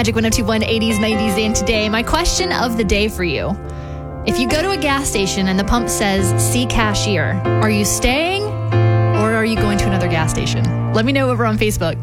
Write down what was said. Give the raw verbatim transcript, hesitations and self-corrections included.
Magic one oh two point one, eighties, nineties, and today. My question of the day for you. If you go to a gas station and the pump says, see cashier, are you staying or are you going to another gas station? Let me know over on Facebook.